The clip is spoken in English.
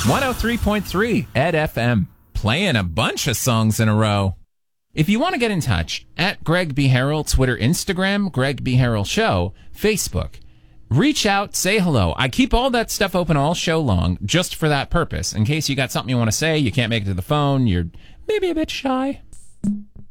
103.3 Ed FM, playing a bunch of songs in a row. If you want to get in touch, at Greg B. Harrell, Twitter, Instagram, Greg B. Harrell Show, Facebook. Reach out, say hello. I keep all that stuff open all show long just for that purpose. In case you got something you want to say, you can't make it to the phone, you're maybe a bit shy.